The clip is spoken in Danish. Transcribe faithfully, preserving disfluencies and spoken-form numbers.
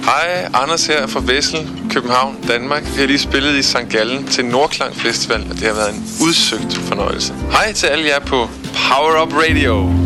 Hej, Anders her fra Vessel, København, Danmark. Vi har lige spillet i Sankt Gallen til Nordklang Festival, og det har været en udsøgt fornøjelse. Hej til alle jer på Power Up Radio.